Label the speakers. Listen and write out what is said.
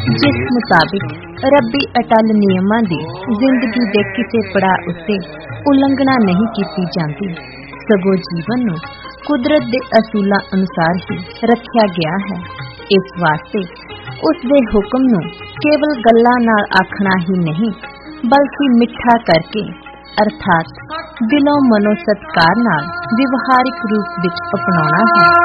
Speaker 1: जिस मुताबिक रब्बी अटल नियमां दी जिंदगी दे किसी पड़ाव उत्ते उलंघना नहीं की जाती, सगों जीवन नूं कुदरत दे असूलां अनुसार ही रखिया गया है। इस वास्ते उस दे हुक्म नूं केवल गल्लां नाल आखना ही नहीं, बल्कि मिठा करके अर्थात दिलों मनो सत्कार नाल व्यवहारिक रूप विच अपनाउणा है।